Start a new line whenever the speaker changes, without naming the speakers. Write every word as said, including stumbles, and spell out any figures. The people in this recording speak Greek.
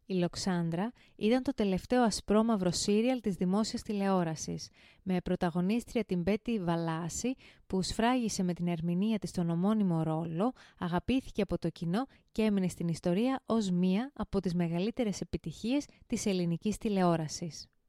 Η Λοξάνδρα ήταν το τελευταίο ασπρόμαυρο σύριαλ της δημόσιας τηλεόρασης, με πρωταγωνίστρια την Μπέτι Βαλάση, που σφράγισε με την ερμηνεία της τον ομώνυμο ρόλο, αγαπήθηκε από το κοινό και έμεινε στην ιστορία ως μία από τις μεγαλύτερες επιτυχίες της ελληνικής τηλεόρασης.